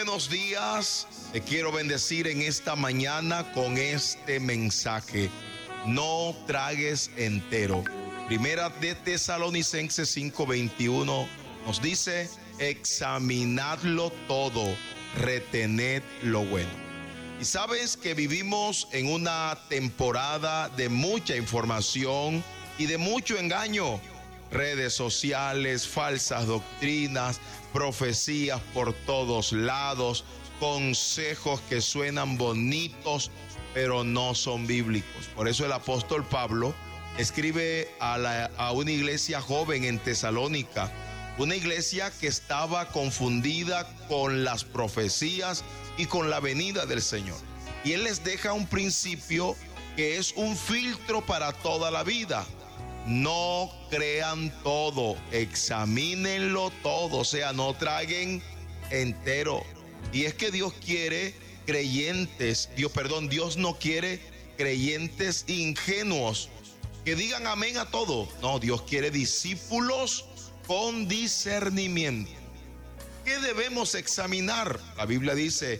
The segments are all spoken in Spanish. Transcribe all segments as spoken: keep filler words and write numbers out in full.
buenos días. Te quiero bendecir en esta mañana con este mensaje. No tragues entero. Primera de Tesalonicenses cinco veintiuno nos dice: examinadlo todo, retened lo bueno. Y sabes que vivimos en una temporada de mucha información y de mucho engaño. Redes sociales, falsas doctrinas, profecías por todos lados, consejos que suenan bonitos, pero no son bíblicos. Por eso el apóstol Pablo escribe a, la, a una iglesia joven en Tesalónica, una iglesia que estaba confundida con las profecías y con la venida del Señor. Y él les deja un principio que es un filtro para toda la vida. No crean todo, examínenlo todo, o sea, no traguen entero. Y es que Dios quiere creyentes, Dios, perdón, Dios no quiere creyentes ingenuos que digan amén a todo. No, Dios quiere discípulos con discernimiento. ¿Qué debemos examinar? La Biblia dice: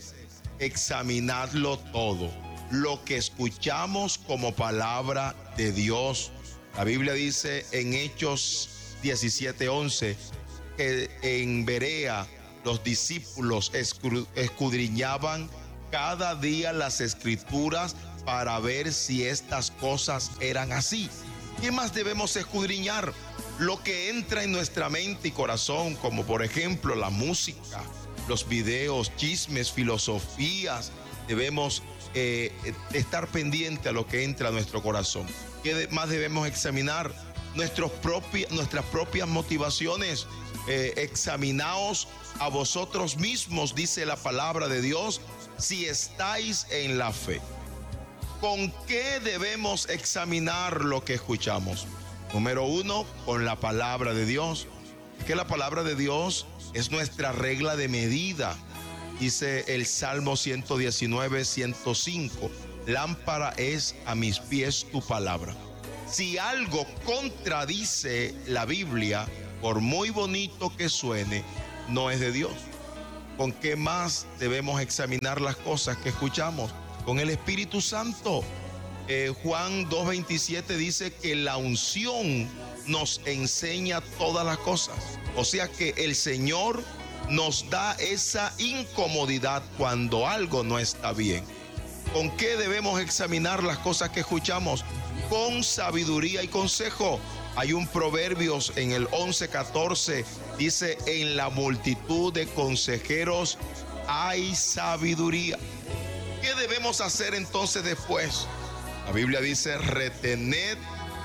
examinadlo todo, lo que escuchamos como palabra de Dios. La Biblia dice en Hechos diecisiete once que en Berea los discípulos escudriñaban cada día las escrituras para ver si estas cosas eran así. ¿Qué más debemos escudriñar? Lo que entra en nuestra mente y corazón, como por ejemplo la música, los videos, chismes, filosofías. Debemos eh, estar pendiente a lo que entra a nuestro corazón. ¿Qué más debemos examinar? Nuestros propi, nuestras propias motivaciones. Eh, examinaos a vosotros mismos, dice la palabra de Dios, si estáis en la fe. ¿Con qué debemos examinar lo que escuchamos? Número uno, con la palabra de Dios. Que la palabra de Dios es nuestra regla de medida. Dice el Salmo ciento diecinueve, ciento cinco. Lámpara es a mis pies tu palabra. Si algo contradice la Biblia, por muy bonito que suene, no es de Dios. ¿Con qué más debemos examinar las cosas que escuchamos? Con el Espíritu Santo. Eh, Juan dos veintisiete dice que la unción nos enseña todas las cosas. O sea que el Señor nos da esa incomodidad cuando algo no está bien. ¿Con qué debemos examinar las cosas que escuchamos? Con sabiduría y consejo. Hay un Proverbios en el once catorce, dice: en la multitud de consejeros hay sabiduría. ¿Qué debemos hacer entonces después? La Biblia dice: retened,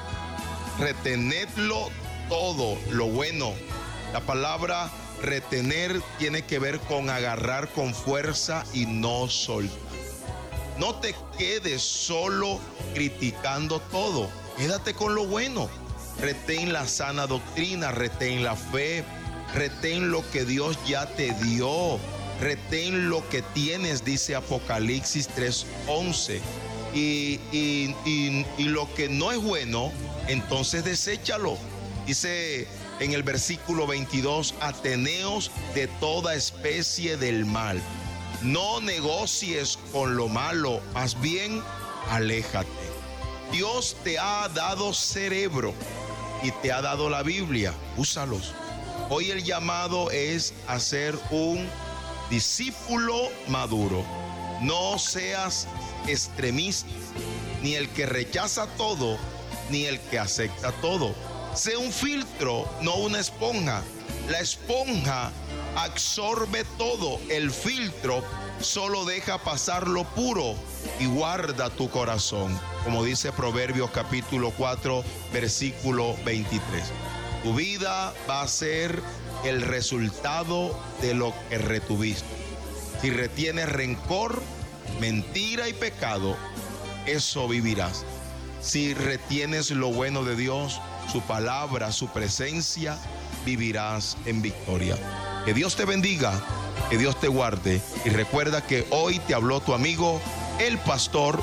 retenedlo todo, lo bueno. La palabra retener tiene que ver con agarrar con fuerza y no soltar. No te quedes solo criticando todo, quédate con lo bueno. Retén la sana doctrina, retén la fe, retén lo que Dios ya te dio, retén lo que tienes, dice Apocalipsis tres once. Y, y, y, y lo que no es bueno, entonces deséchalo. Dice en el versículo veintidós: ateneos de toda especie del mal. No negocies con lo malo, más bien aléjate. Dios te ha dado cerebro y te ha dado la Biblia, úsalos. Hoy el llamado es a ser un discípulo maduro. No seas extremista, ni el que rechaza todo, ni el que acepta todo. Sé un filtro, no una esponja. La esponja absorbe todo, el filtro solo deja pasar lo puro y guarda tu corazón, como dice Proverbios capítulo cuatro, versículo veintitrés. Tu vida va a ser el resultado de lo que retuviste. Si retienes rencor, mentira y pecado, eso vivirás. Si retienes lo bueno de Dios, su palabra, su presencia, vivirás en victoria. Que Dios te bendiga, que Dios te guarde, y recuerda que hoy te habló tu amigo, el pastor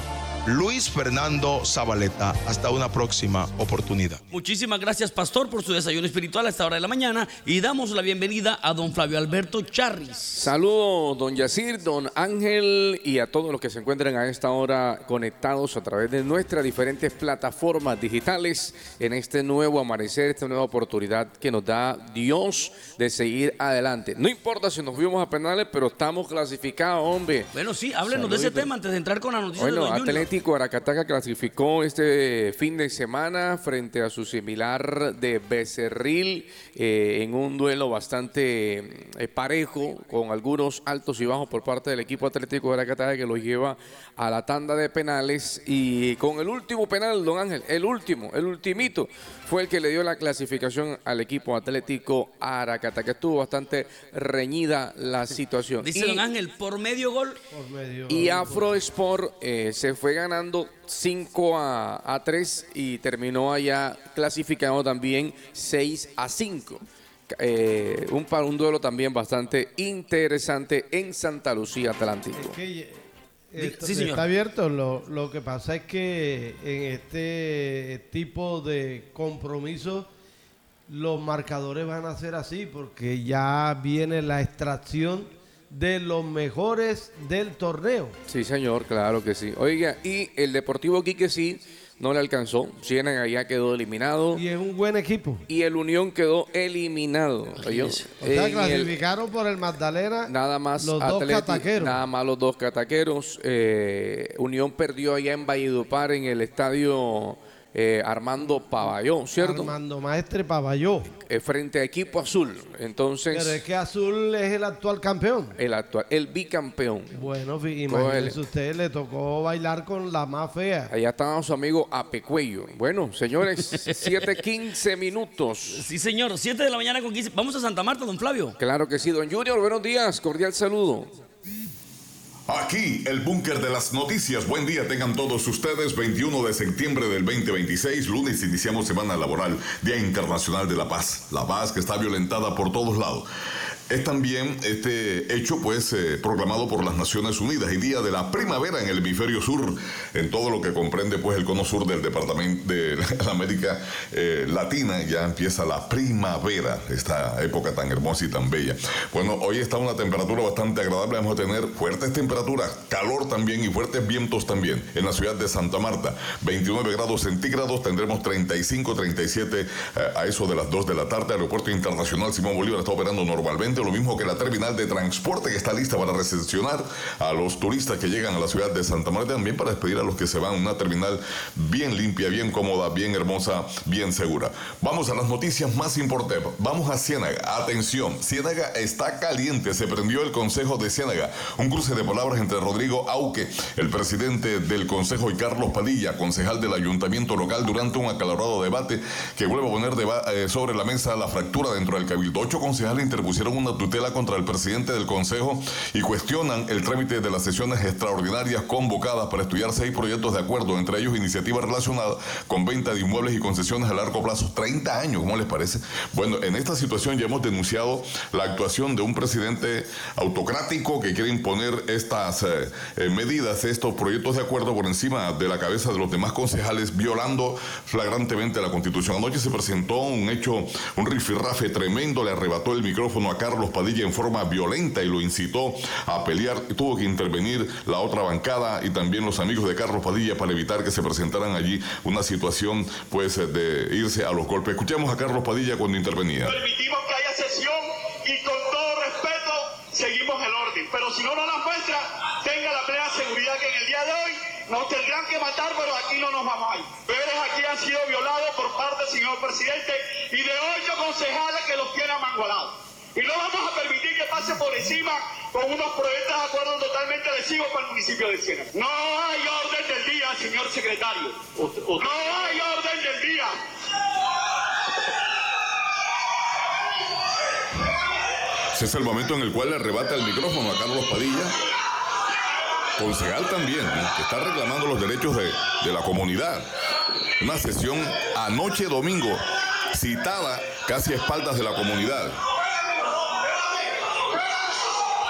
Luis Fernando Zabaleta. Hasta una próxima oportunidad. Muchísimas gracias, pastor, por su desayuno espiritual a esta hora de la mañana, y damos la bienvenida a don Flavio Alberto Charris. Saludos, don Yacir, don Ángel y a todos los que se encuentran a esta hora conectados a través de nuestras diferentes plataformas digitales en este nuevo amanecer, esta nueva oportunidad que nos da Dios de seguir adelante. No importa si nos fuimos a penales, pero estamos clasificados, hombre. Bueno, sí, háblenos Saludos. de ese tema antes de entrar con la noticia bueno, de don Atlético Aracataca clasificó este fin de semana frente a su similar de Becerril eh, en un duelo bastante eh, parejo, con algunos altos y bajos por parte del equipo Atlético Aracataca, que los lleva a la tanda de penales, y con el último penal, don Ángel, el último, el ultimito, fue el que le dio la clasificación al equipo Atlético Aracataca. Estuvo bastante reñida la situación. Dice y, don Ángel, por medio gol. Por medio y Afro Sport eh, se fue ganando cinco a tres y terminó allá clasificado también seis a cinco. Eh, un, un duelo también bastante interesante en Santa Lucía Atlántico. Es que, esto, sí, señor. Está abierto. Lo, lo que pasa es que en este tipo de compromisos los marcadores van a ser así, porque ya viene la extracción de los mejores del torneo. Sí, señor, claro que sí. Oiga, y el Deportivo Quique sí no le alcanzó. Ciénaga ya quedó eliminado. Y es un buen equipo. Y el Unión quedó eliminado. Oye, o sea, clasificaron el, por el Magdalena nada más los Atleti, dos cataqueros. Nada más los dos cataqueros. Eh, Unión perdió allá en Valledupar en el estadio eh, Armando Pavalló, ¿cierto? Armando Maestre Pavalló. Eh, frente a Equipo Azul. Entonces, pero es que Azul es el actual campeón. El actual, el bicampeón. Bueno, imagínense usted, le tocó bailar con la más fea. Allá estaba su amigo Apecuello. Bueno, señores, siete quince minutos. Sí, señor, siete de la mañana con quince. Vamos a Santa Marta, don Flavio. Claro que sí, don Junior, buenos días, cordial saludo. Aquí, el búnker de las noticias. Buen día tengan todos ustedes. veintiuno de septiembre del veinte veintiséis, lunes, iniciamos semana laboral, Día Internacional de la Paz. La paz que está violentada por todos lados. Es también este hecho pues eh, proclamado por las Naciones Unidas y Día de la Primavera en el hemisferio sur, en todo lo que comprende pues el cono sur del departamento de la América eh, Latina. Ya empieza la primavera, esta época tan hermosa y tan bella. Bueno, hoy está una temperatura bastante agradable, vamos a tener fuertes temperaturas, calor también y fuertes vientos también en la ciudad de Santa Marta. veintinueve grados centígrados, tendremos treinta y cinco, treinta y siete eh, a eso de las dos de la tarde. Aeropuerto Internacional Simón Bolívar está operando normalmente, lo mismo que la terminal de transporte, que está lista para recepcionar a los turistas que llegan a la ciudad de Santa Marta, también para despedir a los que se van. Una terminal bien limpia, bien cómoda, bien hermosa, bien segura. Vamos a las noticias más importantes. Vamos a Ciénaga. Atención, Ciénaga está caliente. Se prendió el Consejo de Ciénaga. Un cruce de palabras entre Rodrigo Auque, el presidente del Consejo, y Carlos Padilla, concejal del ayuntamiento local, durante un acalorado debate que vuelve a poner eh, sobre la mesa la fractura dentro del cabildo. Ocho concejales interpusieron una tutela contra el presidente del Consejo y cuestionan el trámite de las sesiones extraordinarias convocadas para estudiar seis proyectos de acuerdo, entre ellos iniciativas relacionadas con venta de inmuebles y concesiones a largo plazo. treinta años, ¿cómo les parece? Bueno, en esta situación ya hemos denunciado la actuación de un presidente autocrático que quiere imponer estas eh, eh, medidas, estos proyectos de acuerdo por encima de la cabeza de los demás concejales, violando flagrantemente la Constitución. Anoche se presentó un hecho, un rifirrafe tremendo, le arrebató el micrófono a Carlos Padilla en forma violenta y lo incitó a pelear. Tuvo que intervenir la otra bancada y también los amigos de Carlos Padilla para evitar que se presentaran allí una situación pues de irse a los golpes. Escuchamos a Carlos Padilla cuando intervenía. Permitimos que haya sesión y con todo respeto seguimos el orden, pero si no nos la muestra, tenga la plena seguridad que en el día de hoy nos tendrán que matar, pero aquí no nos vamos a ir. Deberes aquí han sido violados por parte del señor presidente y de ocho concejales que los tiene amangualados. Y no vamos a permitir que pase por encima con unos proyectos de acuerdo totalmente lesivos para el municipio de Ciénaga. No hay orden del día, señor secretario. No hay orden del día. Ese es el momento en el cual le arrebata el micrófono a Carlos Padilla, concejal también, ¿eh? que está reclamando los derechos de, de la comunidad. Una sesión anoche domingo, citada casi a espaldas de la comunidad.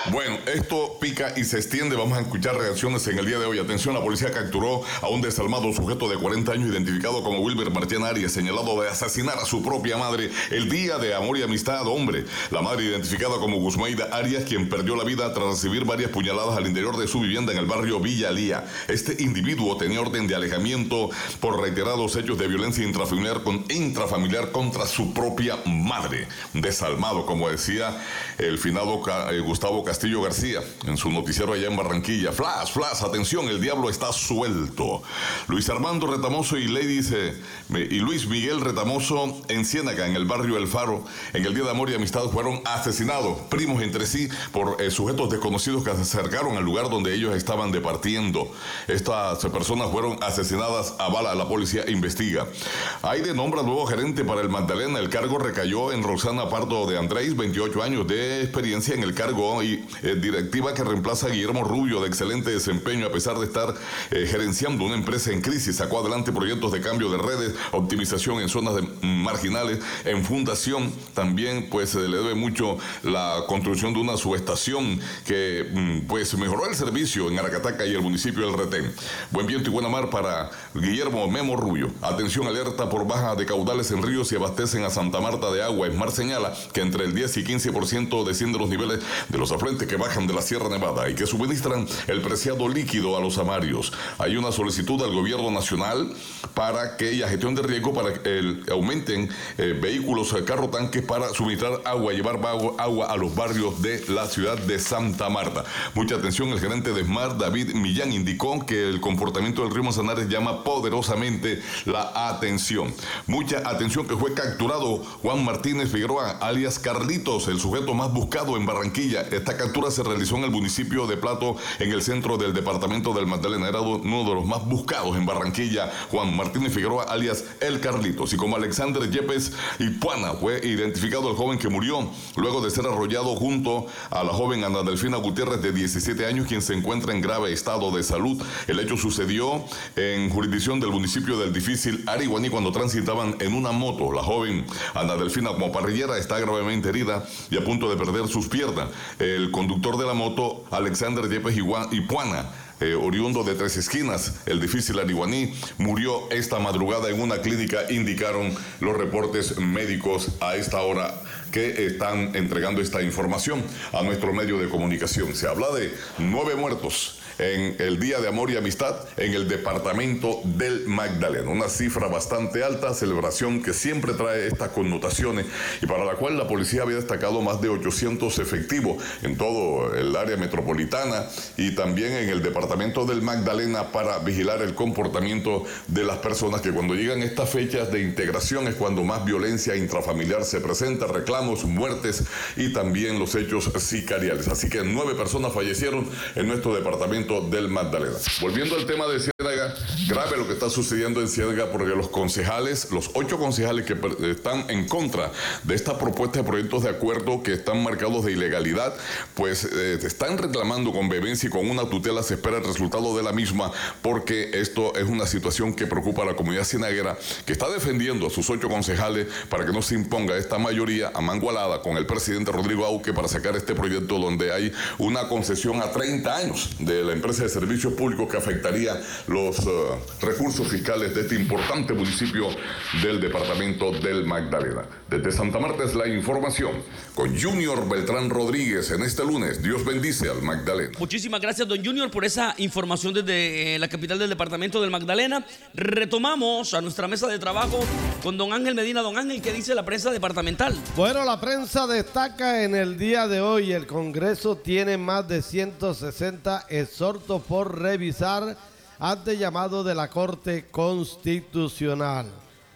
Bueno, esto pica y se extiende. Vamos a escuchar reacciones en el día de hoy. Atención, la policía capturó a un desalmado sujeto de cuarenta años identificado como Wilber Marchena Arias, señalado de asesinar a su propia madre el día de amor y amistad. Hombre, la madre identificada como Guzmaida Arias, quien perdió la vida tras recibir varias puñaladas al interior de su vivienda en el barrio Villa Lía. Este individuo tenía orden de alejamiento por reiterados hechos de violencia intrafamiliar, con, intrafamiliar contra su propia madre. Desalmado, como decía el finado eh, Gustavo Castillo Castillo García en su noticiero allá en Barranquilla. Flash, flash, atención, el diablo está suelto. Luis Armando Retamoso y Ladies eh, y Luis Miguel Retamoso en Ciénaga, en el barrio El Faro, en el Día de Amor y Amistad, fueron asesinados, primos entre sí, por eh, sujetos desconocidos que se acercaron al lugar donde ellos estaban departiendo. Estas personas fueron asesinadas a bala. La policía investiga. Aire nombra nuevo gerente para el Magdalena. El cargo recayó en Roxana Pardo de Andrés, veintiocho años de experiencia en el cargo y Eh, directiva que reemplaza a Guillermo Rubio, de excelente desempeño a pesar de estar eh, gerenciando una empresa en crisis. Sacó adelante proyectos de cambio de redes, optimización en zonas de, mm, marginales. En fundación también pues se le debe mucho la construcción de una subestación que mm, pues mejoró el servicio en Aracataca y el municipio del Retén. Buen viento y buena mar para Guillermo Memo Rubio. Atención, alerta por baja de caudales en ríos y abastecen a Santa Marta de agua. Esmar señala que entre el diez y quince por ciento descienden los niveles de los afluentes que bajan de la Sierra Nevada y que suministran el preciado líquido a los amarios. Hay una solicitud al gobierno nacional para que haya gestión de riesgo, para que el, aumenten eh, vehículos, eh, carro tanques para suministrar agua, llevar agua, agua a los barrios de la ciudad de Santa Marta. Mucha atención, el gerente de Esmar, David Millán, indicó que el comportamiento del río Manzanares llama poderosamente la atención. Mucha atención, que fue capturado Juan Martínez Figueroa, alias Carlitos, el sujeto más buscado en Barranquilla. Esta captura se realizó en el municipio de Plato, en el centro del departamento del Magdalena. Era uno de los más buscados en Barranquilla, Juan Martínez Figueroa, alias El Carlitos. Y como Alexander Yepes y Puana, fue identificado el joven que murió luego de ser arrollado junto a la joven Ana Delfina Gutiérrez, de diecisiete años, quien se encuentra en grave estado de salud. El hecho sucedió en jurisdicción del municipio del difícil Ariguaní cuando transitaban en una moto. La joven Ana Delfina, como parrillera, está gravemente herida y a punto de perder sus piernas. El conductor de la moto, Alexander Yepes y Puana, eh, oriundo de Tres Esquinas, el difícil Ariguaní, murió esta madrugada en una clínica, indicaron los reportes médicos a esta hora que están entregando esta información a nuestro medio de comunicación. Se habla de nueve muertos en el Día de Amor y Amistad en el departamento del Magdalena. Una cifra bastante alta, celebración que siempre trae estas connotaciones y para la cual la policía había destacado más de ochocientos efectivos en todo el área metropolitana y también en el departamento del Magdalena para vigilar el comportamiento de las personas, que cuando llegan estas fechas de integración es cuando más violencia intrafamiliar se presenta, reclamos, muertes y también los hechos sicariales. Así que nueve personas fallecieron en nuestro departamento del Magdalena. Volviendo al tema de Ciénaga, grave lo que está sucediendo en Ciénaga, porque los concejales, los ocho concejales que están en contra de esta propuesta de proyectos de acuerdo que están marcados de ilegalidad, pues eh, están reclamando con vehemencia y con una tutela. Se espera el resultado de la misma, porque esto es una situación que preocupa a la comunidad cienaguera, que está defendiendo a sus ocho concejales para que no se imponga esta mayoría amangualada con el presidente Rodrigo Auque para sacar este proyecto donde hay una concesión a treinta años de la empresa de servicios públicos que afectaría los uh, recursos fiscales de este importante municipio del departamento del Magdalena. Desde Santa Marta es la información con Junior Beltrán Rodríguez en este lunes. Dios bendice al Magdalena. Muchísimas gracias, don Junior, por esa información desde eh, la capital del departamento del Magdalena. Retomamos a nuestra mesa de trabajo con don Ángel Medina. Don Ángel, ¿qué dice la prensa departamental? Bueno, la prensa destaca en el día de hoy: el Congreso tiene más de ciento sesenta exhortos por revisar ante llamado de la Corte Constitucional.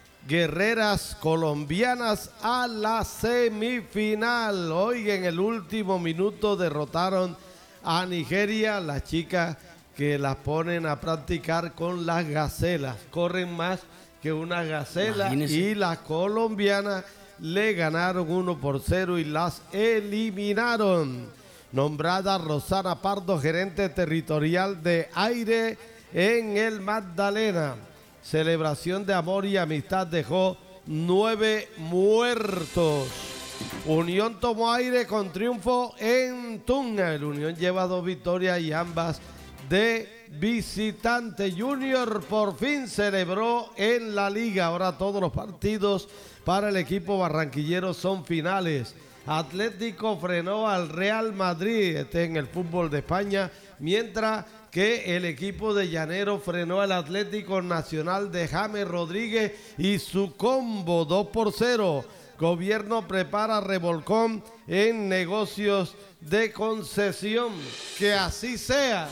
Guerreras colombianas a la semifinal. Hoy en el último minuto derrotaron a Nigeria, las chicas que las ponen a practicar con las gacelas. Corren más que una gacela. Imagínese. Y las colombianas le ganaron uno por cero y las eliminaron. Nombrada Rosana Pardo, gerente territorial de Aire en el Magdalena. Celebración de amor y amistad dejó nueve muertos. Unión tomó aire con triunfo en Tunja. El Unión lleva dos victorias y ambas de visitante. Junior por fin celebró en la liga. Ahora todos los partidos para el equipo barranquillero son finales. Atlético frenó al Real Madrid, este en el fútbol de España, mientras que el equipo de Llanero frenó al Atlético Nacional de James Rodríguez y su combo dos por cero. Gobierno prepara revolcón en negocios de concesión. Que así sea.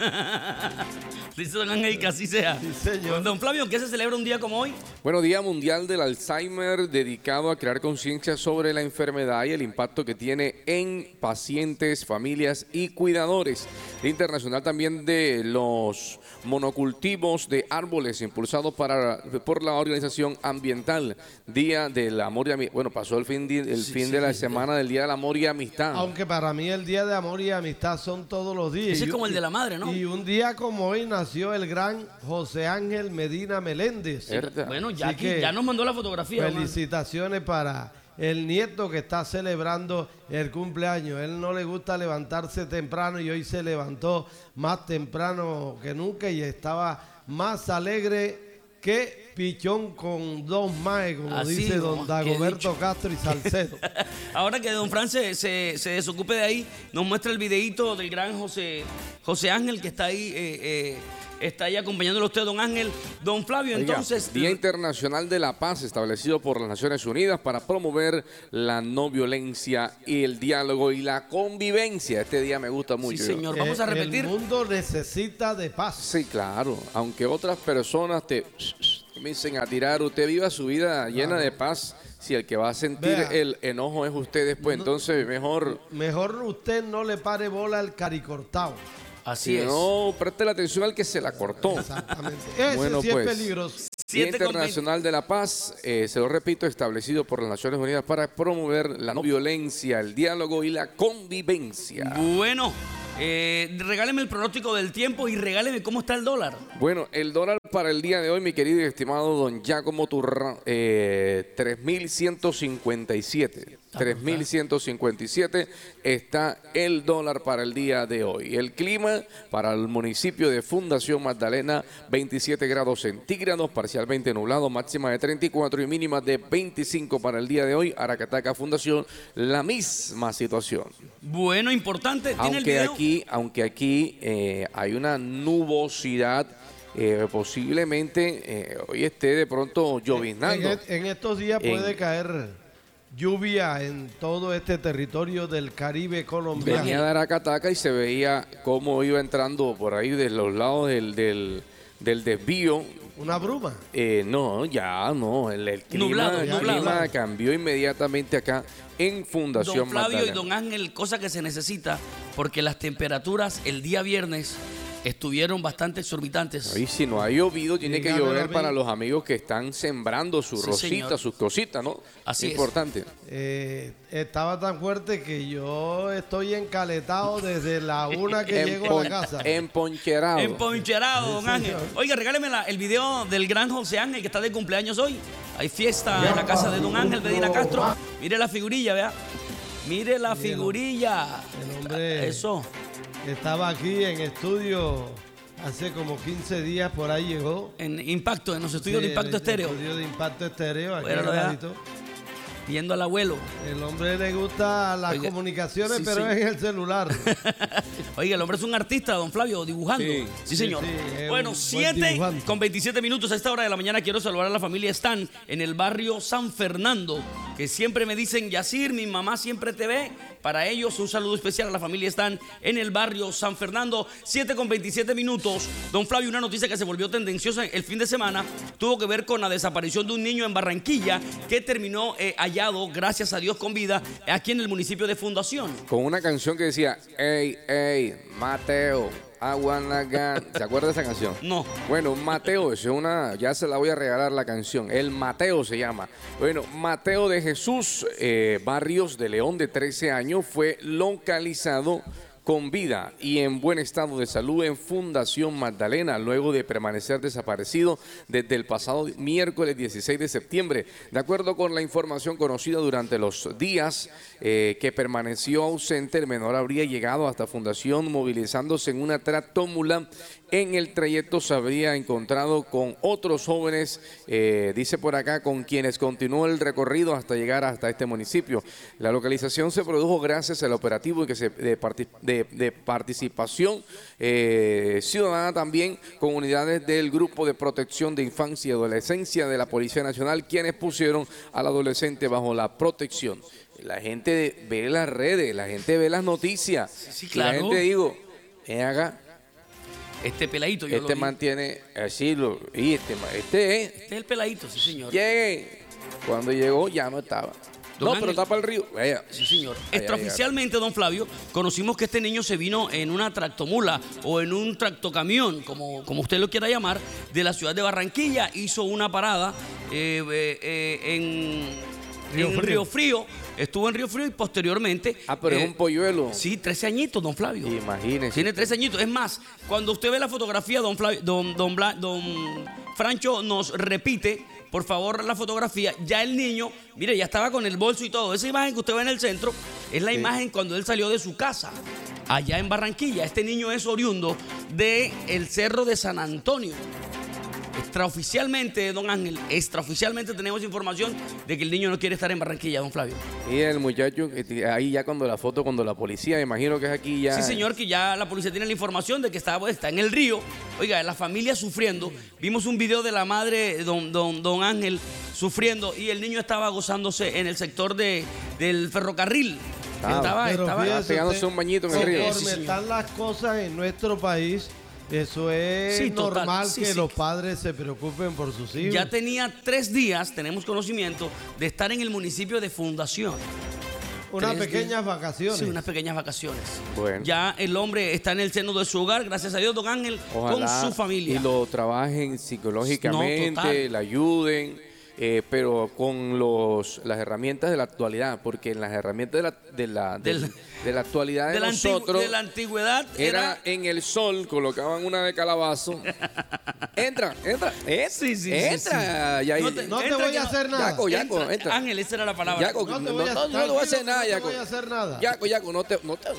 Dice don Ángel que así sea. Sí, señor. Don Flavio, ¿qué se celebra un día como hoy? Bueno, Día Mundial del Alzheimer, dedicado a crear conciencia sobre la enfermedad y el impacto que tiene en pacientes, familias y cuidadores. Día Internacional también de los monocultivos de árboles, impulsado para, por la organización ambiental. Día del amor y amistad. Bueno, pasó el fin, de, el Sí, fin sí, de la sí. semana del Día del Amor y Amistad. Aunque para mí el día de amor y amistad son todos los días. Ese es Y- como el de la madre, ¿no? Y un día como hoy nació el gran José Ángel Medina Meléndez. ¿Verdad? Bueno, ya, Así aquí, que- ya nos mandó la fotografía. don Ángel. Felicitaciones para el nieto que está celebrando el cumpleaños. Él no le gusta levantarse temprano y hoy se levantó más temprano que nunca y estaba más alegre que Pichón con dos maes, como Así, dice ¿no? don Qué Dagoberto dicho. Castro y Salcedo. Ahora que don Fran se, se, se desocupe de ahí, nos muestra el videíto del gran José, José Ángel, que está ahí, eh, eh, está ahí acompañándolo a usted, don Ángel. Don Flavio, Oiga, entonces... Día Internacional de la Paz, establecido por las Naciones Unidas para promover la no violencia y el diálogo y la convivencia. Este día me gusta mucho. Sí, señor. Vamos a Eh, repetir. El mundo necesita de paz. Sí, claro. Aunque otras personas te comiencen a tirar, usted viva su vida llena de paz. Si el que va a sentir Vea. el enojo es usted después, entonces mejor Mejor usted no le pare bola al caricortado. Así si es. no preste la atención al que se la cortó. Exactamente. Ese Bueno, sí pues. es peligroso. Día Siete con Internacional de la Paz, eh, se lo repito, establecido por las Naciones Unidas para promover la no violencia, el diálogo y la convivencia. Bueno, eh, regáleme el pronóstico del tiempo y regáleme cómo está el dólar. Bueno, el dólar para el día de hoy, mi querido y estimado don Giacomo Turra, eh, tres mil ciento cincuenta y siete. tres mil ciento cincuenta y siete está el dólar para el día de hoy. El clima para el municipio de Fundación Magdalena, veintisiete grados centígrados, parcialmente nublado, máxima de treinta y cuatro y mínima de veinticinco para el día de hoy. Aracataca Fundación, la misma situación. Bueno, importante. ¿Tiene el Aunque video? aquí, aunque aquí eh, hay una nubosidad, eh, posiblemente eh, hoy esté de pronto lloviznando. En, en estos días En- puede caer lluvia en todo este territorio del Caribe colombiano. Venía de Aracataca y se veía cómo iba entrando por ahí de los lados del, del, del desvío. Una bruma. Eh, no, ya no, el, el clima, Nublado, el nublado. clima cambió inmediatamente acá en Fundación Don Flavio Magdalena. y don Ángel, cosa que se necesita, porque las temperaturas el día viernes estuvieron bastante exorbitantes. Y si no ha llovido, tiene que Dígamelo a llover mí. para los amigos que están sembrando su Sí, rosita, señor. sus cositas, ¿no? Así es. Importante. Eh, estaba tan fuerte que yo estoy encaletado desde la una que llego a Empon- la casa. Emponcherado. Emponcherado, don Ángel. Oiga, regáleme la- el video del gran José Ángel que está de cumpleaños hoy. Hay fiesta en la casa de don Ángel Medina Castro. Mire la figurilla, vea. Mire la figurilla. El hombre Eso. estaba aquí en estudio hace como quince días, por ahí llegó. En Impacto, en los estudios Sí, de Impacto el Estéreo. Estudio de Impacto Estéreo, aquí Bueno, al vea. ladito. Viendo al abuelo. El hombre le gusta las Oiga, comunicaciones, sí, pero sí. es en el celular. Oiga, el hombre es un artista, don Flavio, dibujando. Sí, Sí, señor. sí, es bueno, un buen siete dibujante. con veintisiete minutos a esta hora de la mañana. Quiero saludar a la familia Stan en el barrio San Fernando, que siempre me dicen, Yacir, mi mamá siempre te ve. Para ellos, un saludo especial a la familia Stan en el barrio San Fernando. siete con veintisiete minutos. Don Flavio, una noticia que se volvió tendenciosa el fin de semana tuvo que ver con la desaparición de un niño en Barranquilla que terminó eh, hallado, gracias a Dios, con vida aquí en el municipio de Fundación. Con una canción que decía, ey, ey, Mateo, I wanna gun". ¿Se acuerda de esa canción? No. Bueno, Mateo, es una, ya se la voy a regalar la canción. El Mateo se llama. Bueno, Mateo de Jesús eh, Barrios de León, de trece años, fue localizado con vida y en buen estado de salud en Fundación Magdalena, luego de permanecer desaparecido desde el pasado miércoles dieciséis de septiembre. De acuerdo con la información conocida durante los días eh, que permaneció ausente, el menor habría llegado hasta Fundación movilizándose en una tractómula. En el trayecto se habría encontrado con otros jóvenes, eh, dice por acá, con quienes continuó el recorrido hasta llegar hasta este municipio. La localización se produjo gracias al operativo que se, de, de, de participación eh, ciudadana también con unidades del Grupo de Protección de Infancia y Adolescencia de la Policía Nacional, quienes pusieron al adolescente bajo la protección. La gente ve las redes, la gente ve las noticias. Sí, claro. La gente, digo, ven acá. Este peladito, yo Este lo vi. mantiene así, lo, y este, ma- este es. Este es el peladito, sí, señor. Llegue. Cuando llegó ya no estaba. Don no, Ángel. pero está para el río. Vaya. Sí, señor. Allá Extraoficialmente, don Flavio, conocimos que este niño se vino en una tractomula o en un tractocamión, como, como usted lo quiera llamar, de la ciudad de Barranquilla. Hizo una parada eh, eh, eh, en, Río en Frío. Río Frío. Estuvo en Río Frío y posteriormente... Ah, pero es eh, un polluelo. Sí, trece añitos, don Flavio. Imagínese. Tiene trece añitos. Es más, cuando usted ve la fotografía, don Flavio, don, don, Bla- don Francho nos repite, por favor, la fotografía. Ya el niño, mire, ya estaba con el bolso y todo. Esa imagen que usted ve en el centro es la Sí. imagen cuando él salió de su casa, allá en Barranquilla. Este niño es oriundo de el Cerro de San Antonio. Extraoficialmente, don Ángel, extraoficialmente tenemos información de que el niño no quiere estar en Barranquilla, don Flavio. Y el muchacho, eh, ahí ya cuando la foto, cuando la policía, me imagino que es aquí ya. Sí, señor, que ya la policía tiene la información de que está, está en el río. Oiga, la familia sufriendo. Vimos un video de la madre, don, don, don Ángel, sufriendo y el niño estaba gozándose en el sector de, del ferrocarril. Ah, estaba, Pero estaba- fíjese pegándose usted, un bañito en el río. Conforme Sí, señor. están las cosas en nuestro país, eso es Sí, total. normal Sí, que sí. los padres se preocupen por sus hijos. ya tenía tres días, tenemos conocimiento, de estar en el municipio de Fundación. Unas Tres pequeñas días. vacaciones. Sí, unas pequeñas vacaciones. Bueno. Ya el hombre está en el seno de su hogar, gracias a Dios, don Ángel, Ojalá con su familia. y lo trabajen psicológicamente, No, total. le ayuden, eh, pero con los, las herramientas de la actualidad, porque en las herramientas de la, de la, de, Del- de la actualidad de, de, la antigu- nosotros de la antigüedad era era... en el sol, colocaban una de calabazo. Entra, entra, entra, Sí, sí, sí, entra, Yair. No te- No te entra voy que a no- hacer nada. Yaco, Yaco, Entra- entra. Ángel, esa era la palabra. Yaco, No no, te voy a, no, no, no te voy a hacer tranquilo, nada, no te Yaco. voy a hacer nada. Yaco, Yaco, no te, no te.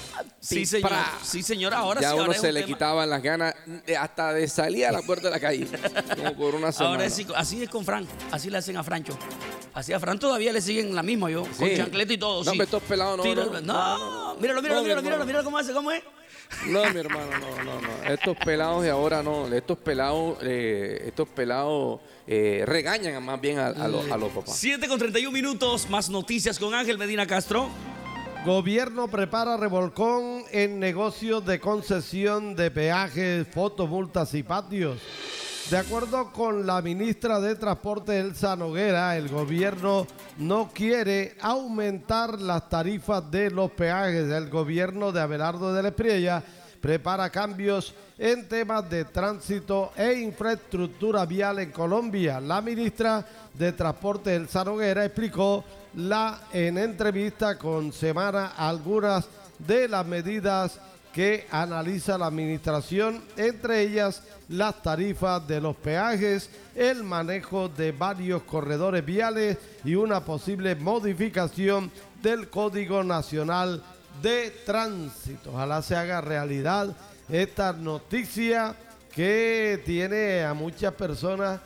Sí, señor. Pra. Sí, señor. Ahora Ya sí, uno ahora es se un le tema- quitaban las ganas de- hasta de salir a la puerta de la calle. Como por una semana. Ahora sí, así es con Fran. Así le hacen a Francho. Así a Fran todavía le siguen la misma yo. Con Sí. chancleta y todo. No, sí. pero estos pelados no, Tira- no, no, no, míralo, míralo, No, mi míralo, hermano. míralo, míralo cómo hace, cómo es. No, mi hermano, no, no, no. Estos pelados de ahora no. Estos pelados, eh, estos pelados eh, regañan más bien a, a los, a los papás. siete con treinta y uno minutos. Más noticias con Ángel Medina Castro. Gobierno prepara revolcón en negocios de concesión de peajes, fotomultas y patios. De acuerdo con la ministra de Transporte Elsa Noguera, el gobierno no quiere aumentar las tarifas de los peajes. El gobierno de Abelardo de la Espriella prepara cambios en temas de tránsito e infraestructura vial en Colombia. La ministra de Transporte Elsa Noguera explicó la en entrevista con Semana algunas de las medidas que analiza la administración, entre ellas las tarifas de los peajes, el manejo de varios corredores viales y una posible modificación del Código Nacional de Tránsito. Ojalá se haga realidad esta noticia que tiene a muchas personas,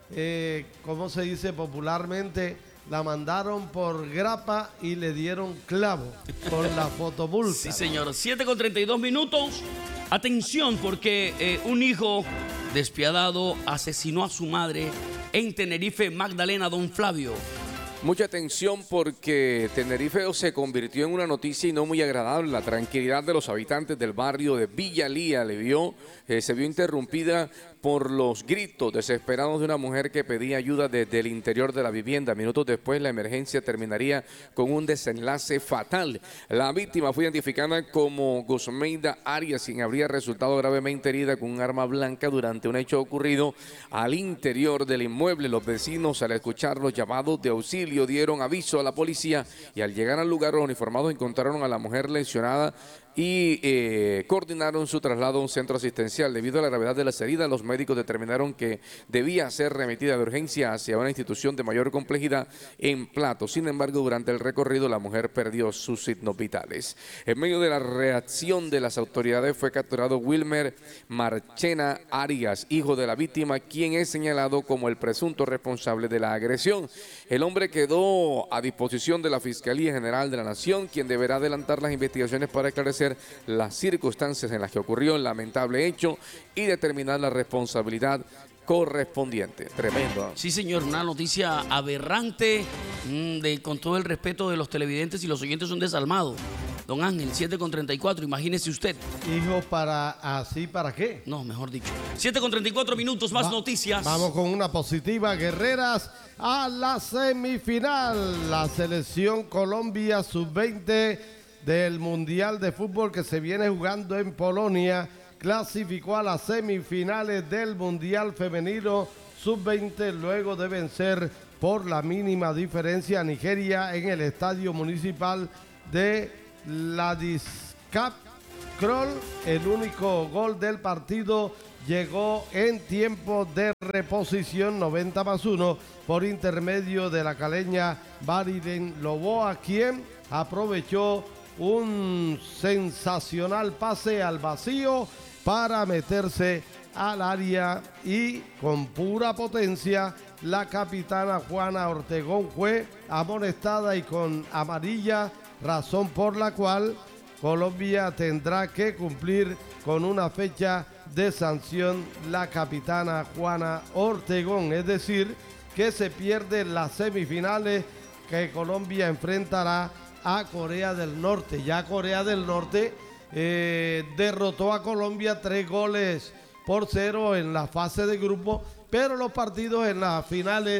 eh, ¿cómo se dice popularmente? La mandaron por grapa y le dieron clavo con la fotomulta. Sí, señor. siete con treinta y dos minutos. Atención, porque eh, un hijo despiadado asesinó a su madre en Tenerife, Magdalena, don Flavio. Mucha atención porque Tenerife se convirtió en una noticia y no muy agradable. La tranquilidad de los habitantes del barrio de Villalía le vio, eh, se vio interrumpida por los gritos desesperados de una mujer que pedía ayuda desde el interior de la vivienda. Minutos después, la emergencia terminaría con un desenlace fatal. La víctima fue identificada como Gusmeida Arias, quien habría resultado gravemente herida con un arma blanca durante un hecho ocurrido al interior del inmueble. Los vecinos, al escuchar los llamados de auxilio, dieron aviso a la policía y al llegar al lugar, los uniformados encontraron a la mujer lesionada y eh, coordinaron su traslado a un centro asistencial. Debido a la gravedad de las heridas, los médicos determinaron que debía ser remitida de urgencia hacia una institución de mayor complejidad en Plato. Sin embargo, durante el recorrido, la mujer perdió sus signos vitales. En medio de la reacción de las autoridades, fue capturado Wilmer Marchena Arias, hijo de la víctima, quien es señalado como el presunto responsable de la agresión. El hombre quedó a disposición de la Fiscalía General de la Nación, quien deberá adelantar las investigaciones para esclarecer las circunstancias en las que ocurrió el lamentable hecho y determinar la responsabilidad correspondiente. Tremendo. Sí, señor, una noticia aberrante, mmm, de, con todo el respeto de los televidentes y los oyentes, son desalmados. Don Ángel, siete con treinta y cuatro, imagínese usted. Hijo, para así, ¿para qué? No, mejor dicho. siete con treinta y cuatro minutos, más Va, noticias. Vamos con una positiva, guerreras, a la semifinal. La selección Colombia sub veinte del Mundial de Fútbol que se viene jugando en Polonia clasificó a las semifinales del Mundial Femenino sub veinte luego de vencer por la mínima diferencia a Nigeria en el Estadio Municipal de Ladislav Kroll. El único gol del partido llegó en tiempo de reposición, noventa más uno, por intermedio de la caleña Bariden Loboa, quien aprovechó un sensacional pase al vacío para meterse al área y con pura potencia la capitana Juana Ortegón fue amonestada y con amarilla, razón por la cual Colombia tendrá que cumplir con una fecha de sanción la capitana Juana Ortegón, es decir, que se pierden las semifinales que Colombia enfrentará a Corea del Norte. Ya Corea del Norte eh, derrotó a Colombia tres goles por cero en la fase de grupo, pero los partidos en las finales